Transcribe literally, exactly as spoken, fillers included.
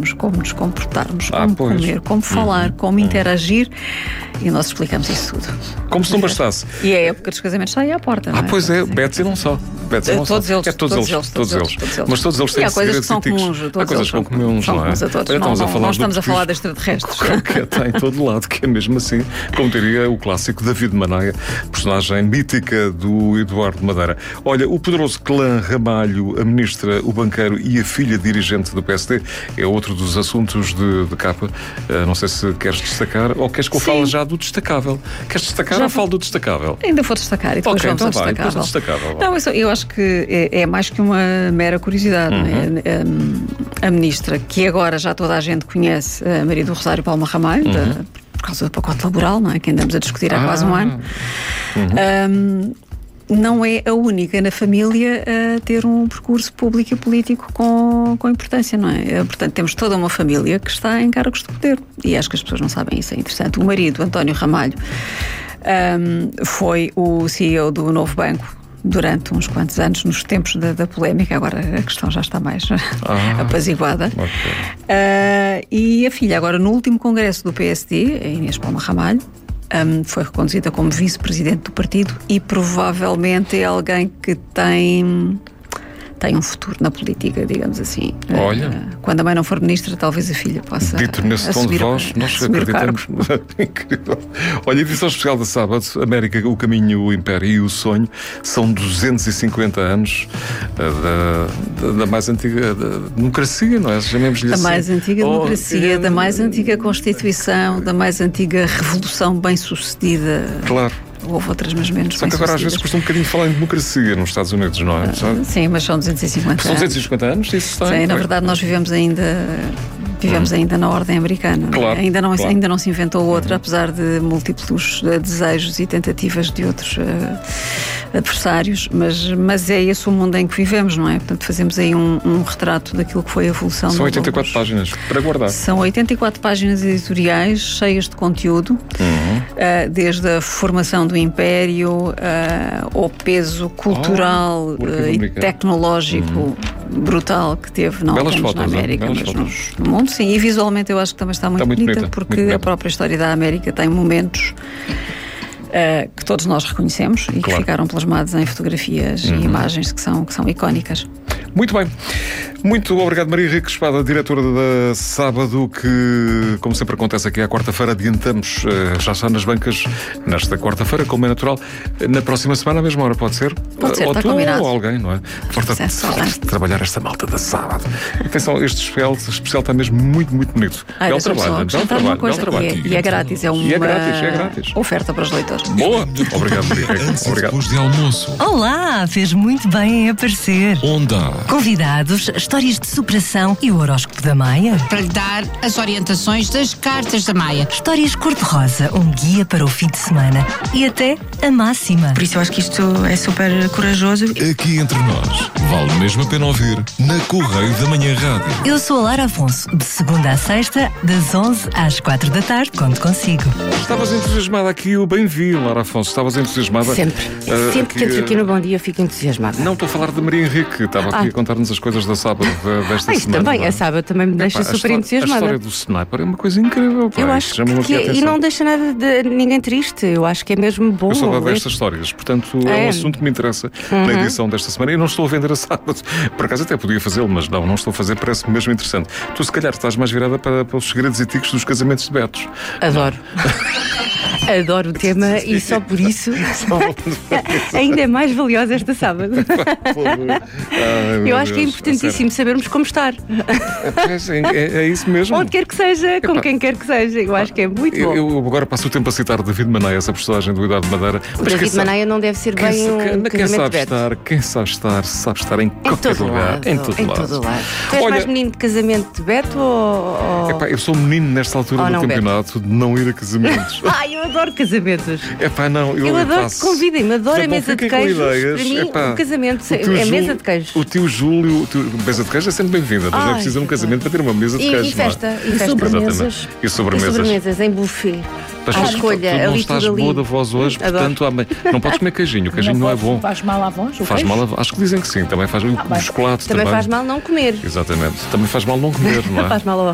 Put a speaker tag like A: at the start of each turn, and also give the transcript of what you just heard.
A: vestirmos, como nos comportarmos,
B: Ah,
A: como
B: pois.
A: comer, como falar, como interagir, e nós explicamos isso tudo.
B: Como se não bastasse.
A: E a época dos casamentos está aí à porta, não
B: Ah,
A: é?
B: pois é,
A: Quer dizer,
B: Betsy não só. Betsy não
A: Todos
B: só.
A: eles,
B: é todos,
A: todos
B: eles,
A: eles,
B: todos eles.
A: todos eles.
B: Mas todos eles
A: E
B: têm
A: há coisas que
B: segredos
A: são
B: antigos.
A: comuns,
B: Há
A: todos
B: coisas
A: eles
B: que são
A: são
B: comuns,
A: são
B: não é?
A: comuns a todos.
B: Olha,
A: Não,
B: estamos a
A: não,
B: falar
A: não
B: do
A: estamos a
B: Pepis,
A: falar de extraterrestres.
B: que está em todo lado, que é mesmo assim, como diria o clássico David Manaia, personagem mítica do Eduardo Madeira. Olha, o poderoso clã Ramalho, a ministra, o banqueiro e a filha dirigente do P S D é outro dos assuntos de, de capa. Uh, não sei se queres destacar ou queres que eu
A: Sim.
B: fale já do destacável. Queres destacar
A: Já
B: ou
A: vou-
B: falo do destacável?
A: Ainda vou destacar e depois
B: Ok,
A: vamos
B: então
A: ao
B: vai, depois do
A: destacável.
B: destacável. vá.
A: Não, eu, só- eu acho que é, é mais que uma mera curiosidade.
B: Uhum.
A: Não é? A, a ministra, que agora já toda a gente conhece, a Maria do Rosário Palma Ramalho,
B: Uhum.
A: da- por causa do pacote laboral, não é? Que andamos a discutir há
B: Ah.
A: quase um ano. Um, não é a única na família a ter um percurso público e político com, com importância, não é? Portanto, temos toda uma família que está em cargos de poder. E acho que as pessoas não sabem isso, é interessante. O marido, António Ramalho, um, foi o C E O do Novo Banco durante uns quantos anos, nos tempos da, da polémica. Agora a questão já está mais
B: Ah.
A: apaziguada.
B: Ok.
A: Uh, e a filha, agora no último congresso do P S D, a Inês Palma Ramalho, um, foi reconduzida como vice-presidente do partido e provavelmente é alguém que tem, tem um futuro na política, digamos assim.
B: Olha.
A: Uh, quando a mãe não for ministra, talvez a filha possa
B: Dito nesse tom de
A: assumir,
B: voz,
A: o-
B: nós
A: assumir o cargo.
B: acreditamos. Incrível. Olha, edição especial da sábado, América, o Caminho, o Império e o Sonho, são duzentos e cinquenta anos uh, da, da, da mais antiga da democracia, não é? Chamemos-lhe
A: Da
B: assim.
A: mais antiga
B: Oh,
A: democracia,
B: é-
A: da mais antiga Constituição, da mais antiga revolução bem-sucedida.
B: Claro.
A: Houve outras, mas menos
B: Só que agora às vezes
A: bem-sucedidas.
B: custa um bocadinho falar em democracia nos Estados Unidos, não é? Só-
A: Sim, mas são duzentos e cinquenta
B: São
A: anos.
B: duzentos e cinquenta anos, isso está.
A: Sim, na verdade nós vivemos ainda vivemos ainda na ordem americana.
B: Claro,
A: ainda, não,
B: claro.
A: ainda não se inventou outra, apesar de múltiplos uh, desejos e tentativas de outros uh, adversários, mas, mas é esse o mundo em que vivemos, não é? Portanto, fazemos aí um, um retrato daquilo que foi a evolução.
B: São
A: ao
B: oitenta e
A: longo
B: quatro
A: dos-
B: páginas para guardar.
A: São oitenta e quatro páginas editoriais cheias de conteúdo,
B: Uhum.
A: uh, desde a formação do Império uh, ao peso cultural
B: Oh, o arquivo
A: uh, e
B: americano.
A: tecnológico brutal que teve não
B: Belas
A: apenas na
B: fotos, não?
A: América,
B: Belas
A: mas
B: fotos.
A: no, no mundo. Sim, e visualmente eu acho que também está muito,
B: Está muito
A: bonita,
B: bonita,
A: porque
B: muito bonita.
A: a própria história da América tem momentos uh, que todos nós reconhecemos e que
B: Claro.
A: ficaram plasmados em fotografias e imagens que são, que são icónicas.
B: Muito bem. Muito obrigado, Maria Henrique Espada, diretora da Sábado, que, como sempre acontece aqui à quarta-feira, adiantamos, eh, já está nas bancas nesta quarta-feira, como é natural. Na próxima semana, à mesma hora, pode ser?
A: Pode ser,
B: ou
A: está
B: tu
A: combinado.
B: ou alguém, não é? Forte
A: Certo,
B: sorte
A: está
B: de trabalhar esta malta da Sábado. Atenção, este especial, este especial está mesmo muito, muito bonito.
A: Ah,
B: belo
A: deixa-me só
B: trabalho, belo
A: acrescentar uma
B: trabalho, belo
A: coisa.
B: trabalho.
A: E é, e é grátis, é uma
B: E é grátis, é grátis.
A: oferta para os leitores.
B: Boa! Obrigado, Maria Henrique.
C: Antes e
B: Obrigado.
C: depois de almoço.
D: Olá, fez muito bem em aparecer.
C: Onda.
D: Convidados, histórias de superação e o horóscopo da Maia.
E: Para lhe dar as orientações das cartas da Maia.
D: Histórias cor-de-rosa, um guia para o fim de semana. E até a máxima.
F: Por isso eu acho que isto é super corajoso.
C: Aqui entre nós. Vale mesmo a pena ouvir na Correio da Manhã Rádio.
D: Eu sou a Lara Afonso, de segunda à sexta, das onze às quatro da tarde, conto consigo.
B: Estavas entusiasmada aqui, o bem-vi, Lara Afonso. Estavas entusiasmada.
F: Sempre.
B: Ah,
F: Sempre que entro
B: eh,
F: aqui no Bom Dia eu fico entusiasmada.
B: Não, estou a falar de Maria Henrique, estava aqui
F: Ah.
B: a contar-nos as coisas da sábado de- desta
F: Ah, isso
B: semana.
F: também,
B: não é?
F: a sábado também me deixa
B: Pá, a
F: super
B: história- A
F: entusiasmada.
B: história do sniper é uma coisa incrível. Pá,
F: Eu
B: isso
F: acho
B: chama-me
F: que
B: aqui a
F: é, e
B: atenção.
F: não deixa nada de ninguém triste. Eu acho que é mesmo bom.
B: Eu sou da
F: ler.
B: destas histórias, portanto é um
F: É.
B: assunto que me interessa na edição desta semana. Eu não estou a vender a sábado. Por acaso até podia fazê-lo, mas não, não estou a fazer, parece-me mesmo interessante. Tu se calhar estás mais virada para, para os segredos etíquicos dos casamentos de betos.
F: Adoro. Adoro o tema e só por isso ainda é mais valiosa esta sábado.
B: Ai, meu
F: Eu acho que é
B: Deus,
F: importantíssimo sabermos como estar.
B: a sério. É, é, é isso mesmo.
F: Onde quer que seja, com
B: Epá.
F: quem quer que seja. Eu acho que é muito bom.
B: Eu, eu agora passo o tempo a citar David Maneia, essa personagem do Eduardo Madeira.
F: O David Manaia não deve ser bem
B: Quem,
F: um
B: quem, quem
F: casamento
B: sabe
F: de Beto.
B: estar, quem sabe estar, sabe estar em
F: Em
B: qualquer
F: todo
B: lugar.
F: lado.
B: Em todo
F: em
B: lado.
F: todo lado. Tu és
B: Olha-
F: mais menino de casamento de Beto ou. ou-
B: Epá, eu sou menino nesta altura
F: Oh,
B: do
F: não,
B: campeonato de não ir a casamentos.
F: Ai, eu adoro casamentos.
B: Epá, não, eu,
F: Eu adoro que
B: passo.
F: convidem-me, adoro a
B: Portanto, não
F: mesa de
B: fiquem com
F: queijos.
B: ideias.
F: Para mim,
B: Epá,
F: um casamento
B: o tio
F: é
B: Júlio-
F: mesa de queijos.
B: O tio Júlio, o tio, mesa de queijo é sempre bem-vinda, mas não é
F: Ai,
B: preciso um
F: que
B: casamento para ter uma mesa de
F: E,
B: queijo.
F: e festa,
B: não é?
F: e festa.
B: Exatamente. E
F: E
B: sobremesas.
F: sobremesas em buffet.
B: Mas
F: À
B: tu-
F: escolha,
B: tu não
F: ali
B: estás
F: tudo ali.
B: boa da voz hoje,
F: Adoro.
B: portanto há bem- não podes comer queijinho, o queijinho não, é bom.
G: Faz mal à voz? o
B: Faz
G: queijo?
B: mal, a- acho que dizem que sim, também faz o, o
G: bem.
B: chocolate
F: Também
B: também.
F: faz mal não comer.
B: Exatamente, também faz mal não comer, não é?
F: Faz mal ao